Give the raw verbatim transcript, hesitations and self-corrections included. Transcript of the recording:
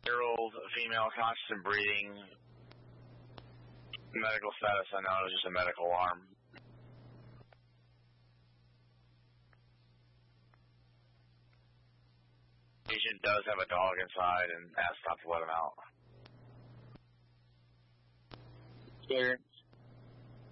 Year-old female, conscious and breathing. Medical status unknown. It was just a medical alarm. Patient does have a dog inside and asked not to let him out. Clear.